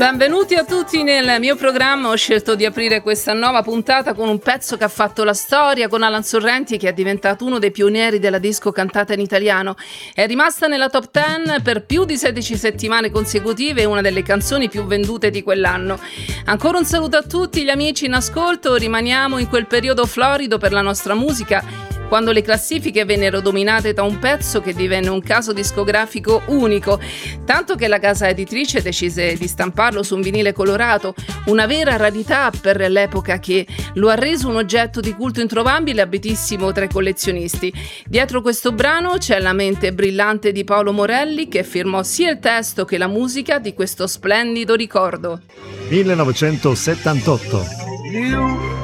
Benvenuti a tutti nel mio programma. Ho scelto di aprire questa nuova puntata con un pezzo che ha fatto la storia, con Alan Sorrenti, che è diventato uno dei pionieri della disco cantata in italiano. È rimasta nella top 10 per più di 16 settimane consecutive, una delle canzoni più vendute di quell'anno. Ancora un saluto a tutti gli amici in ascolto. Rimaniamo in quel periodo florido per la nostra musica, quando le classifiche vennero dominate da un pezzo che divenne un caso discografico unico, tanto che la casa editrice decise di stamparlo su un vinile colorato, una vera rarità per l'epoca che lo ha reso un oggetto di culto introvabile abitissimo tra i collezionisti. Dietro questo brano c'è la mente brillante di Paolo Morelli, che firmò sia il testo che la musica di questo splendido ricordo. 1978.